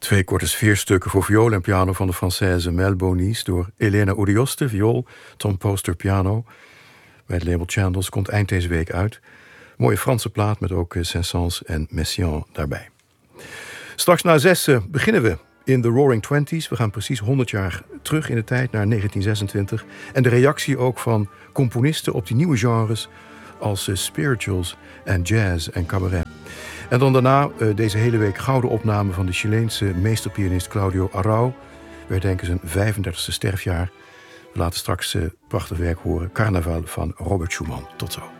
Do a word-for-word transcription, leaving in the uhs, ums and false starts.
Twee korte sfeerstukken voor viool en piano van de Française Mel Bonis door Elena Urioste, viool, Tom Poster, piano. Bij het label Chandels komt eind deze week uit. Mooie Franse plaat met ook Saint-Saëns en Messiaen daarbij. Straks na zes beginnen we in de Roaring Twenties. We gaan precies honderd jaar terug in de tijd, naar negentien zesentwintig. En de reactie ook van componisten op die nieuwe genres als spirituals en jazz en cabaret. En dan daarna uh, deze hele week gouden opname van de Chileense meesterpianist Claudio Arrau. We herdenken zijn vijfendertigste sterfjaar. We laten straks uh, prachtig werk horen. Carnaval van Robert Schumann. Tot zo.